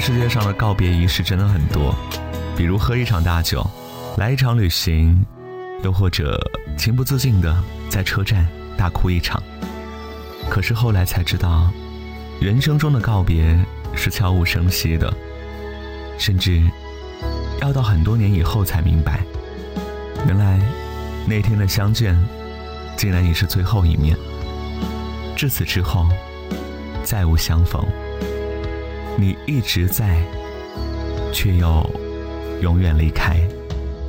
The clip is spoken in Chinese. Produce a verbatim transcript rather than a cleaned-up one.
世界上的告别仪式真的很多，比如喝一场大酒，来一场旅行，又或者情不自禁的在车站大哭一场。可是后来才知道，人生中的告别是悄无声息的，甚至要到很多年以后才明白，原来那天的相见竟然也是最后一面，至此之后再无相逢。你一直在，却又永远离开。